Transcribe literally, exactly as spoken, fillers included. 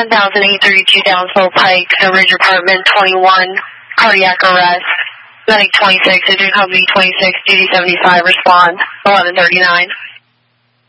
ten thousand eight thirty-two Downsville Pike, Ridge Apartment twenty-one, cardiac arrest. Medic twenty-six, Agent Company twenty-six, duty seventy-five, respond, eleven thirty-nine.